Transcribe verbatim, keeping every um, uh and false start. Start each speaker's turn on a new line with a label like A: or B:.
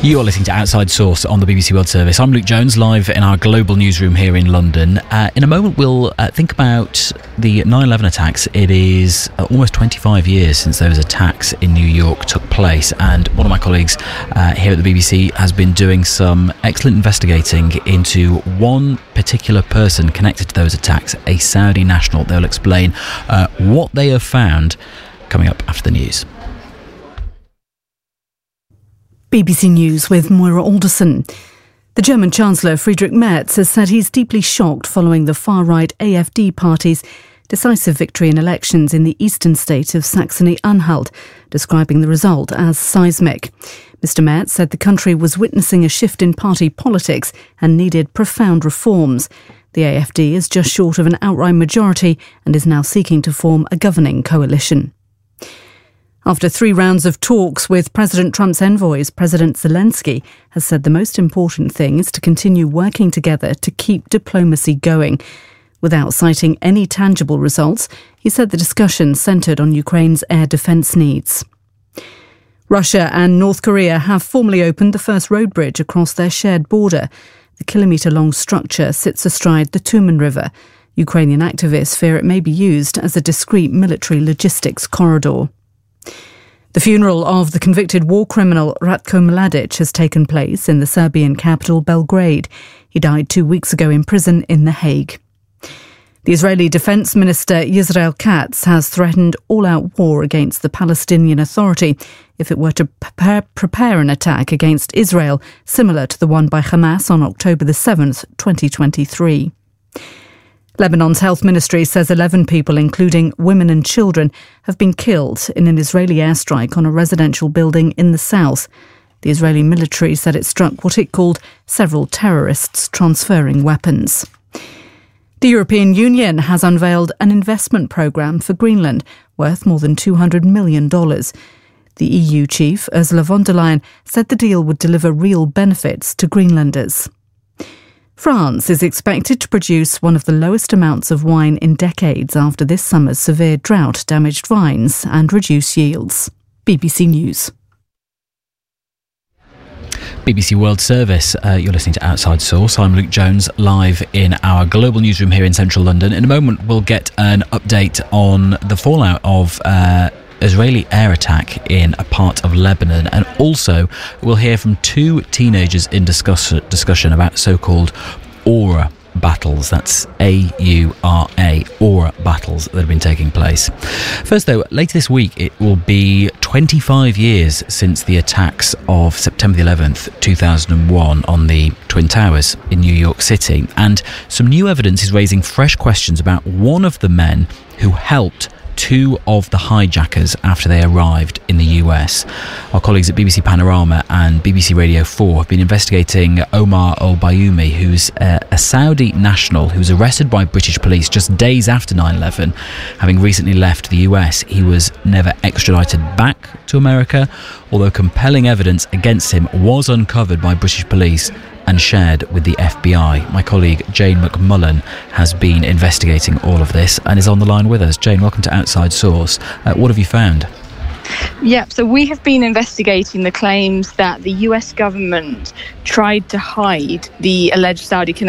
A: You are listening to Outside Source on the B B C World Service. I'm Luke Jones, live in our global newsroom here in London. Uh, in a moment, we'll uh, think about the nine eleven attacks. It is uh, almost twenty-five years since those attacks in New York took place, and one of my colleagues uh, here at the B B C has been doing some excellent investigating into one particular person connected to those attacks, a Saudi national. They'll explain uh, what they have found coming up after the news.
B: B B C News with Moira Alderson. The German Chancellor Friedrich Merz has said he's deeply shocked following the far-right A F D party's decisive victory in elections in the eastern state of Saxony-Anhalt, describing the result as seismic. Mister Merz said the country was witnessing a shift in party politics and needed profound reforms. The A F D is just short of an outright majority and is now seeking to form a governing coalition. After three rounds of talks with President Trump's envoys, President Zelensky has said the most important thing is to continue working together to keep diplomacy going. Without citing any tangible results, he said the discussion centred on Ukraine's air defence needs. Russia and North Korea have formally opened the first road bridge across their shared border. The kilometre-long structure sits astride the Tumen River. Ukrainian activists fear it may be used as a discreet military logistics corridor. The funeral of the convicted war criminal Ratko Mladic has taken place in the Serbian capital Belgrade. He died two weeks ago in prison in The Hague. The Israeli Defence Minister Yisrael Katz has threatened all-out war against the Palestinian Authority if it were to prepare, prepare an attack against Israel, similar to the one by Hamas on October the seventh, twenty twenty-three. Lebanon's health ministry says eleven people, including women and children, have been killed in an Israeli airstrike on a residential building in the south. The Israeli military said it struck what it called several terrorists transferring weapons. The European Union has unveiled an investment programme for Greenland worth more than two hundred million dollars. The E U chief, Ursula von der Leyen, said the deal would deliver real benefits to Greenlanders. France is expected to produce one of the lowest amounts of wine in decades after this summer's severe drought damaged vines and reduced yields. B B C News.
A: B B C World Service, uh, you're listening to Outside Source. I'm Luke Jones, live in our global newsroom here in central London. In a moment, we'll get an update on the fallout of uh, Israeli air attack in a part of Lebanon, and also we'll hear from two teenagers in discuss- discussion about so-called Aura battles. That's A U R A, Aura battles that have been taking place. First though, later this week it will be twenty-five years since the attacks of September the eleventh, two thousand one on the Twin Towers in New York City, and some new evidence is raising fresh questions about one of the men who helped two of the hijackers after they arrived in the U S. Our colleagues at B B C Panorama and B B C Radio four have been investigating Omar al-Bayoumi, who's a, a Saudi national who was arrested by British police just days after nine eleven. Having recently left the U S, he was never extradited back to America, although compelling evidence against him was uncovered by British police and shared with the F B I. My colleague Jane McMullen has been investigating all of this and is on the line with us. Jane, welcome to Outside Source. Uh, what have you found?
C: Yep, so we have been investigating the claims that the U S government tried to hide the alleged Saudi connection